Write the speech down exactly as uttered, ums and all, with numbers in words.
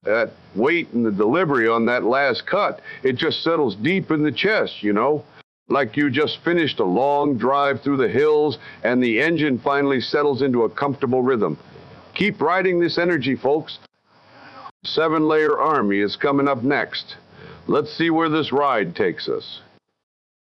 that weight and the delivery on that last cut, it just settles deep in the chest, you know? Like you just finished a long drive through the hills and the engine finally settles into a comfortable rhythm. Keep riding this energy, folks. Seven-layer army is coming up next. Let's see where this ride takes us.